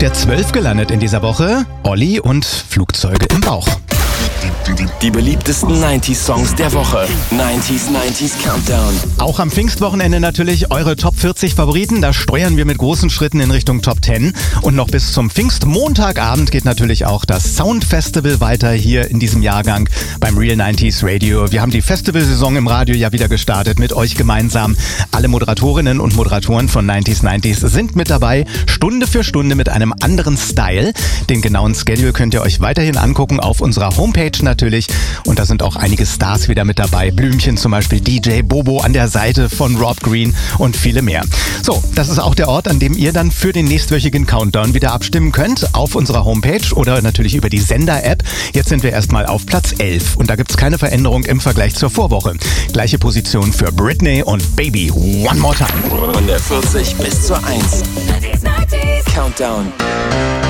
der 12 gelandet in dieser Woche. Olli und Flugzeuge im Bauch. Die beliebtesten 90s-Songs der Woche. 90s Countdown. Auch am Pfingstwochenende natürlich eure Top 40 Favoriten. Da steuern wir mit großen Schritten in Richtung Top 10. Und noch bis zum Pfingstmontagabend geht natürlich auch das Sound Festival weiter hier in diesem Jahrgang beim Real 90s Radio. Wir haben die Festivalsaison im Radio ja wieder gestartet mit euch gemeinsam. Alle Moderatorinnen und Moderatoren von 90s sind mit dabei. Stunde für Stunde mit einem anderen Style. Den genauen Schedule könnt ihr euch weiterhin angucken auf unserer Homepage natürlich. Und da sind auch einige Stars wieder mit dabei. Blümchen zum Beispiel, DJ Bobo an der Seite von Rob Green und viele mehr. So, das ist auch der Ort, an dem ihr dann für den nächstwöchigen Countdown wieder abstimmen könnt. Auf unserer Homepage oder natürlich über die Sender-App. Jetzt sind wir erstmal auf Platz 11. Und da gibt es keine Veränderung im Vergleich zur Vorwoche. Gleiche Position für Britney und Baby One More Time. Von der 40 bis zur 1. Countdown.